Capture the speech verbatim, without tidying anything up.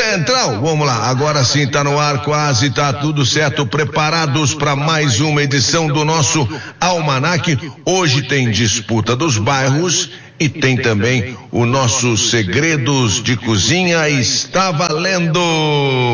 Central, vamos lá, agora sim tá no ar, quase tá tudo certo, preparados para mais uma edição do nosso Almanac. Hoje tem disputa dos bairros e tem também o nosso Segredos de Cozinha, está valendo!